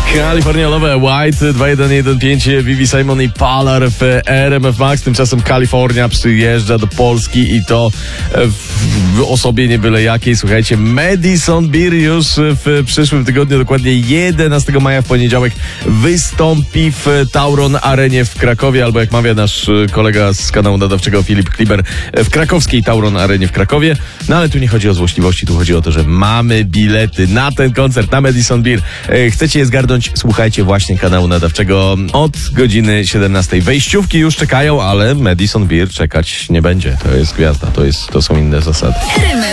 Kalifornialowe White 2115 Vivi Simon i Palar w RMF Max. Tymczasem Kalifornia przyjeżdża do Polski i to w osobie nie byle jakiej. Słuchajcie, Madison Beer już w przyszłym tygodniu, dokładnie 11 maja w poniedziałek wystąpi w Tauron Arenie w Krakowie, albo jak mawia nasz kolega z kanału nadawczego Filip Kliber, w krakowskiej Tauron Arenie w Krakowie. No ale tu nie chodzi o złośliwości, tu chodzi o to, że mamy bilety na ten koncert, na Madison Beer. Chcecie je zgarnąć? Słuchajcie właśnie kanału nadawczego od godziny 17. Wejściówki już czekają, ale Madison Beer czekać nie będzie. To jest gwiazda, to są inne zasady.